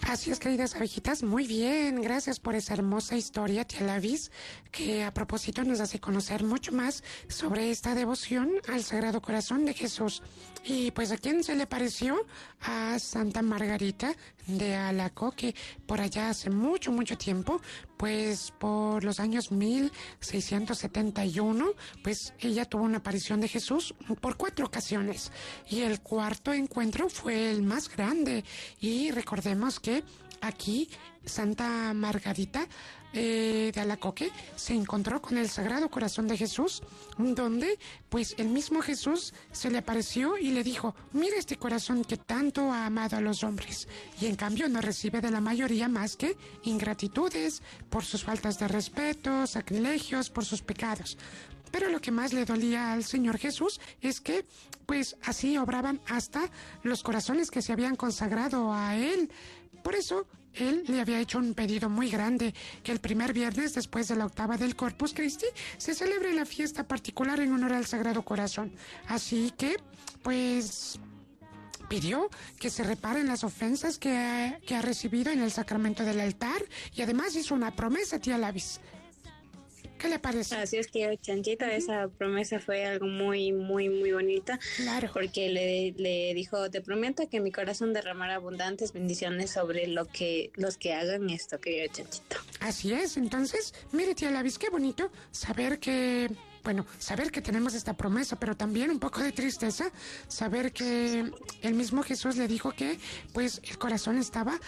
Así es, queridas abejitas, muy bien, gracias por esa hermosa historia, tía Lavis, que a propósito nos hace conocer mucho más sobre esta devoción al Sagrado Corazón de Jesús. Y pues, ¿a quién se le pareció? A Santa Margarita de Alacoque, por allá hace mucho, mucho tiempo, pues por los años 1671, pues ella tuvo una aparición de Jesús por 4 ocasiones, y el cuarto encuentro fue el más grande, y recordemos que aquí Santa Margarita de Alacoque se encontró con el Sagrado Corazón de Jesús, donde pues el mismo Jesús se le apareció y le dijo: mira este corazón que tanto ha amado a los hombres, y en cambio no recibe de la mayoría más que ingratitudes por sus faltas de respeto, sacrilegios, por sus pecados. Pero lo que más le dolía al Señor Jesús es que, pues, así obraban hasta los corazones que se habían consagrado a Él. Por eso, Él le había hecho un pedido muy grande, que el primer viernes después de la octava del Corpus Christi se celebre la fiesta particular en honor al Sagrado Corazón. Así que, pues, pidió que se reparen las ofensas que ha recibido en el sacramento del altar, y además hizo una promesa, tía Lavis. ¿Qué le parece? Así es, que Chanchita, esa promesa fue algo muy, muy, muy bonita. Claro. Porque le dijo: te prometo que mi corazón derramará abundantes bendiciones sobre los que hagan esto, querido Chanchito. Así es, entonces, mire, tía Lavis, qué bonito saber que tenemos esta promesa, pero también un poco de tristeza saber que el mismo Jesús le dijo que, pues, el corazón estaba,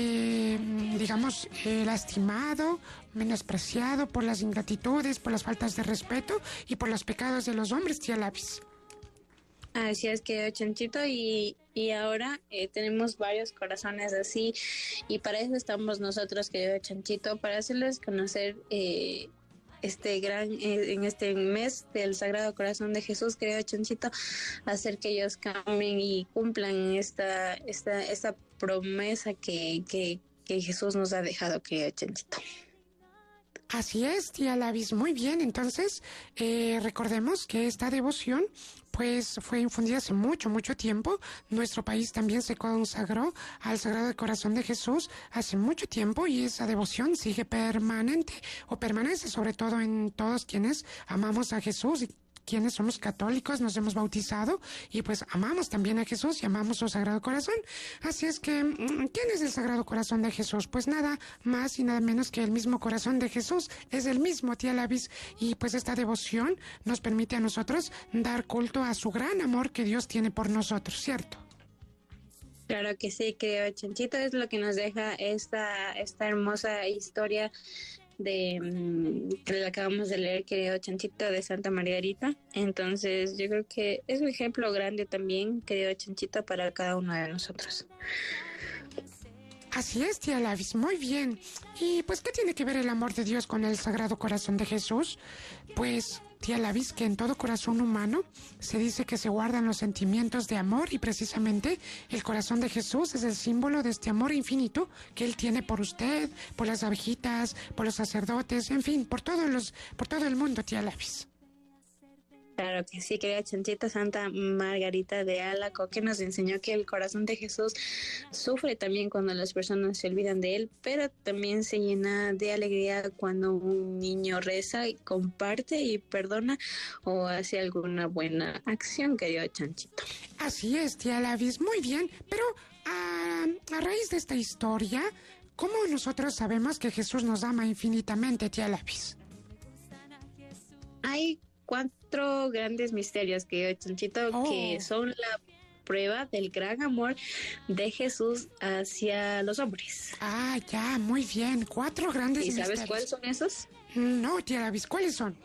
lastimado, menospreciado por las ingratitudes, por las faltas de respeto y por los pecados de los hombres, tía Lavis. Así es, que Chanchito, y ahora tenemos varios corazones así, y para eso estamos nosotros, querido Chanchito, para hacerles conocer en este mes del Sagrado Corazón de Jesús, querido Chanchito, hacer que ellos cambien y cumplan esta promesa que Jesús nos ha dejado, querido Chanchito. Así es, tía Lavis, muy bien. Entonces, recordemos que esta devoción pues fue infundida hace mucho, mucho tiempo. Nuestro país también se consagró al Sagrado Corazón de Jesús hace mucho tiempo, y esa devoción sigue permanece sobre todo en todos quienes amamos a Jesús y quienes somos católicos, nos hemos bautizado y pues amamos también a Jesús y amamos su Sagrado Corazón. Así es que, ¿quién es el Sagrado Corazón de Jesús? Pues nada más y nada menos que el mismo corazón de Jesús, es el mismo, tía Lavis, y pues esta devoción nos permite a nosotros dar culto a su gran amor que Dios tiene por nosotros, ¿cierto? Claro que sí, querido Chanchito, es lo que nos deja esta hermosa historia que le acabamos de leer, querido Chanchito, de Santa Margarita. Entonces yo creo que es un ejemplo grande también, querido Chanchito, para cada uno de nosotros. Así es, tía Lavis, muy bien. Y pues, ¿qué tiene que ver el amor de Dios con el Sagrado Corazón de Jesús? Pues, tía Lavis, que en todo corazón humano se dice que se guardan los sentimientos de amor, y precisamente el corazón de Jesús es el símbolo de este amor infinito que Él tiene por usted, por las abejitas, por los sacerdotes, en fin, por todo el mundo, tía Lavis. Claro que sí, querida Chanchita, Santa Margarita de Alacoque nos enseñó que el corazón de Jesús sufre también cuando las personas se olvidan de Él, pero también se llena de alegría cuando un niño reza y comparte y perdona o hace alguna buena acción, querido Chanchito. Así es, tía Lavis, muy bien, pero a raíz de esta historia, ¿cómo nosotros sabemos que Jesús nos ama infinitamente, tía Lavis? Hay 4 grandes misterios, querido Chanchito, que son la prueba del gran amor de Jesús hacia los hombres. Ah, ya, muy bien, 4 grandes misterios. ¿Y sabes cuáles son esos? No, tía Lavis, ¿cuáles son?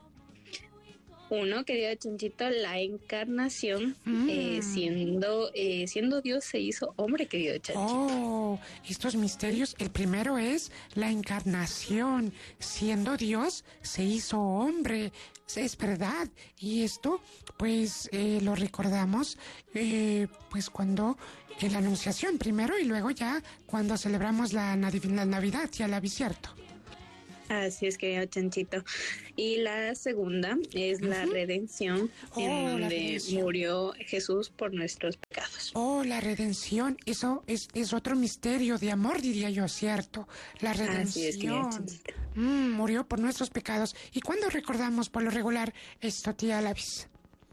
1, querido Chanchito, la encarnación, siendo Dios se hizo hombre, querido Chanchito. Estos misterios, el primero es la encarnación, siendo Dios se hizo hombre, es verdad, y esto pues lo recordamos pues cuando en la Anunciación primero, y luego ya cuando celebramos la Navidad, tía Lavis, ¿cierto? Así es, querido Chanchito. Y la segunda es la redención, en donde murió Jesús por nuestros pecados. Oh, la redención, eso es otro misterio de amor, diría yo, ¿cierto? La redención. Así es, querido Chanchito. Murió por nuestros pecados. ¿Y cuándo recordamos por lo regular esto, tía Lavis?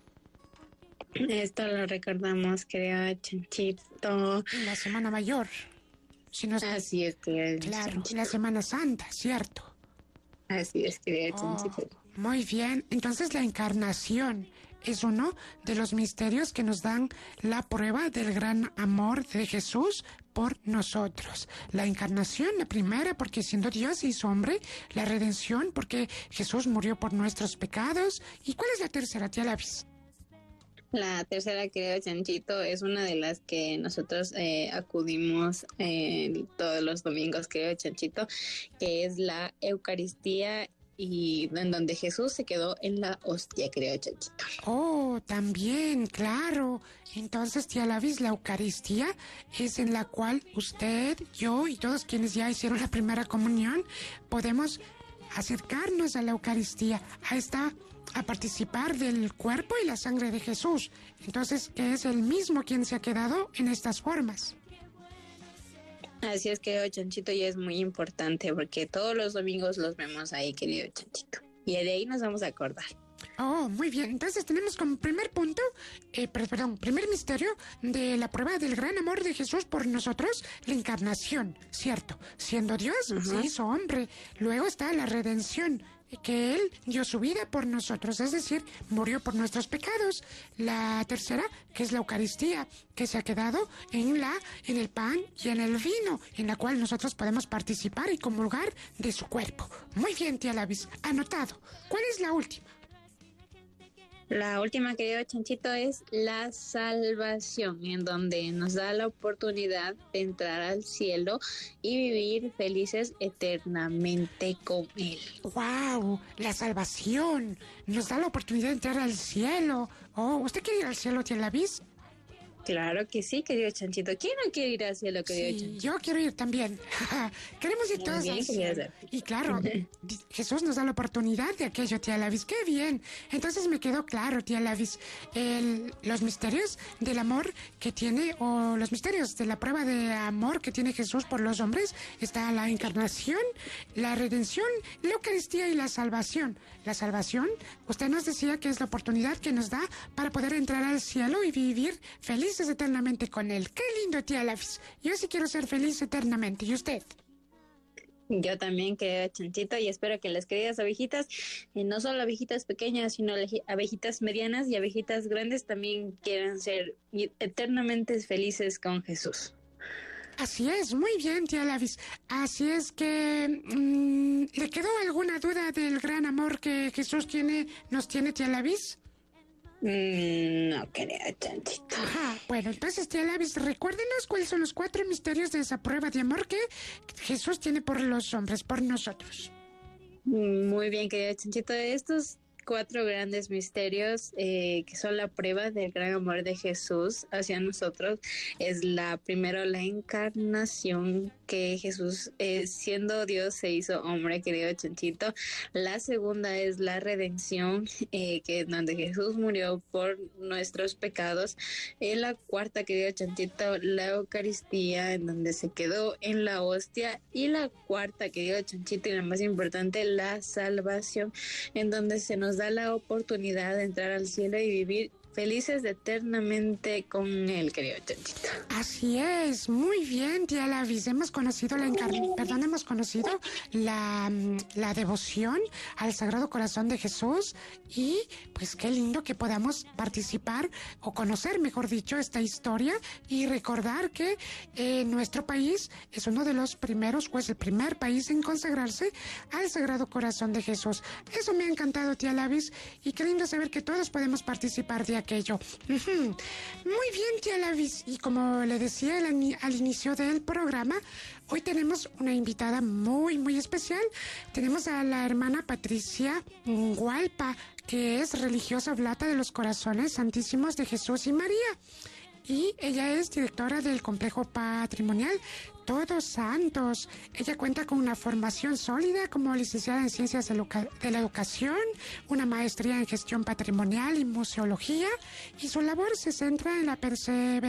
Esto lo recordamos, querido Chanchito. En la Semana Mayor. Si no es... Así es, querido Claro, Chanchito. la Semana Santa, ¿cierto? Así es, querido Chanchito. Muy bien, entonces la encarnación es uno de los misterios que nos dan la prueba del gran amor de Jesús por nosotros. La encarnación, la primera, porque siendo Dios se hizo hombre. La redención, porque Jesús murió por nuestros pecados. ¿Y cuál es la tercera, tía Lavis? La tercera, querido Chanchito, es una de las que nosotros acudimos todos los domingos, querido Chanchito, que es la Eucaristía, y en donde Jesús se quedó en la hostia, querido Chanchito. Oh, también, claro. Entonces, tía Lavis, la Eucaristía es en la cual usted, yo y todos quienes ya hicieron la primera comunión podemos acercarnos a la Eucaristía, a participar del cuerpo y la sangre de Jesús. Entonces, que es el mismo quien se ha quedado en estas formas. Así es, querido Chanchito, y es muy importante porque todos los domingos los vemos ahí, querido Chanchito. Y de ahí nos vamos a acordar. Oh, muy bien. Entonces tenemos como primer punto, primer misterio de la prueba del gran amor de Jesús por nosotros, la encarnación, ¿cierto? Siendo Dios, se hizo hombre. Luego está la redención, que Él dio su vida por nosotros, es decir, murió por nuestros pecados. La tercera, que es la Eucaristía, que se ha quedado en el pan y en el vino, en la cual nosotros podemos participar y comulgar de su cuerpo. Muy bien, tía Lavis, anotado. ¿Cuál es la última? La última, querido Chanchito, es la salvación, en donde nos da la oportunidad de entrar al cielo y vivir felices eternamente con Él. ¡Wow! La salvación nos da la oportunidad de entrar al cielo. Oh, ¿usted quiere ir al cielo, tía Lavis? Claro que sí, querido Chanchito. ¿Quién no quiere ir al cielo, querido Chanchito? Yo quiero ir también. Queremos ir todos al cielo. Y claro, Jesús nos da la oportunidad de aquello, tía Lavis. ¡Qué bien! Entonces me quedó claro, tía Lavis, los misterios del amor que tiene, o los misterios de la prueba de amor que tiene Jesús por los hombres. Está la encarnación, la redención, la Eucaristía y la salvación. La salvación, usted nos decía que es la oportunidad que nos da para poder entrar al cielo y vivir felices eternamente con Él. ¡Qué lindo, tía Lavis! Yo sí quiero ser feliz eternamente. ¿Y usted? Yo también, querido Chanchito, y espero que las queridas abejitas, no solo abejitas pequeñas, sino abejitas medianas y abejitas grandes, también quieran ser eternamente felices con Jesús. Así es, muy bien, tía Lavis. Así es que, ¿le quedó alguna duda del gran amor que Jesús nos tiene, tía Lavis? No, querido Chanchito. Ajá, bueno, entonces, tía Lavis, recuérdenos cuáles son los 4 misterios de esa prueba de amor que Jesús tiene por los hombres, por nosotros. Muy bien, querido Chanchito. Estos 4 grandes misterios que son la prueba del gran amor de Jesús hacia nosotros es primero la encarnación, que Jesús siendo Dios se hizo hombre, querido Chanchito. La segunda es la redención, que donde Jesús murió por nuestros pecados. La cuarta, querido Chanchito, la Eucaristía, en donde se quedó en la hostia. Y la cuarta, querido Chanchito, y la más importante, la salvación, en donde se nos da la oportunidad de entrar al cielo y vivir felices eternamente con Él, querido Chanchito. Así es, muy bien, tía Lavis. Hemos conocido la devoción al Sagrado Corazón de Jesús, y pues qué lindo que podamos participar o conocer, mejor dicho, esta historia y recordar que nuestro país es uno de los primeros, pues el primer país en consagrarse al Sagrado Corazón de Jesús. Eso me ha encantado, tía Lavis, y qué lindo saber que todos podemos participar de aquello. Muy bien, tía Lavis, y como le decía al inicio del programa, hoy tenemos una invitada muy, muy especial. Tenemos a la hermana Patricia Hualpa, que es religiosa oblata de los corazones santísimos de Jesús y María. y ella es directora del Complejo Patrimonial Todos Santos. Ella cuenta con una formación sólida como licenciada en Ciencias de la Educación, una maestría en Gestión Patrimonial y Museología, y su labor se centra en la perseverancia